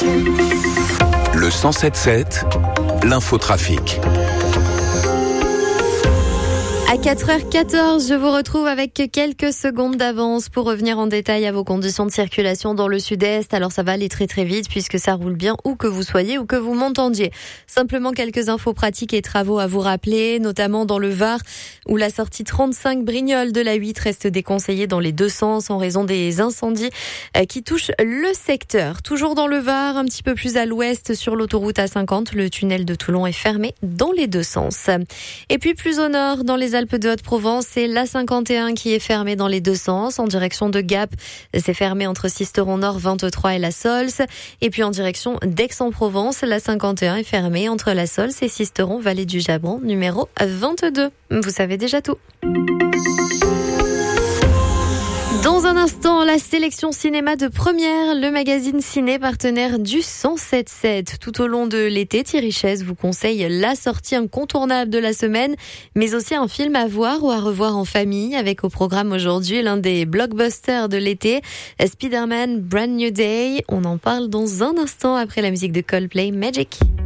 Le 107.7, l'infotrafic. À 4h14, je vous retrouve avec quelques secondes d'avance pour revenir en détail à vos conditions de circulation dans le sud-est. Alors ça va aller très très vite puisque ça roule bien où que vous soyez ou que vous m'entendiez. Simplement quelques infos pratiques et travaux à vous rappeler, notamment dans le Var où la sortie 35 Brignoles de la 8 reste déconseillée dans les deux sens en raison des incendies qui touchent le secteur. Toujours dans le Var, un petit peu plus à l'ouest sur l'autoroute A50, le tunnel de Toulon est fermé dans les deux sens. Et puis plus au nord, dans les Alpes de Haute-Provence, c'est l'A51 qui est fermée dans les deux sens. En direction de Gap, c'est fermé entre Sisteron Nord 23 et la Sols. Et puis en direction d'Aix-en-Provence, l'A51 est fermée entre la Sols et Sisteron, vallée du Jabron, numéro 22. Vous savez déjà tout. Dans un instant, la sélection cinéma de Première, le magazine ciné partenaire du 107.7. Tout au long de l'été, Thierry Chaise vous conseille la sortie incontournable de la semaine, mais aussi un film à voir ou à revoir en famille, avec au programme aujourd'hui l'un des blockbusters de l'été, Spider-Man Brand New Day. On en parle dans un instant après la musique de Coldplay, Magic.